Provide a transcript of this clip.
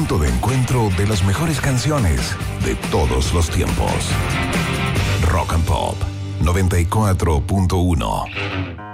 punto de encuentro de las mejores canciones de todos los tiempos. Rock and Pop 94.1.